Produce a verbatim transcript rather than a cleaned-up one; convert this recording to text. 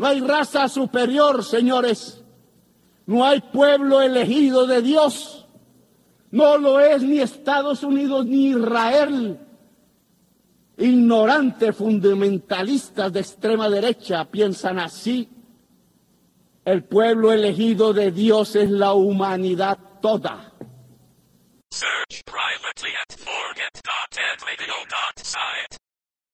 No hay raza superior, señores. No hay pueblo elegido de Dios. No lo es ni Estados Unidos ni Israel. Ignorantes fundamentalistas de extrema derecha piensan así. El pueblo elegido de Dios es la humanidad toda. Search privately at forget dot ed radio dot site.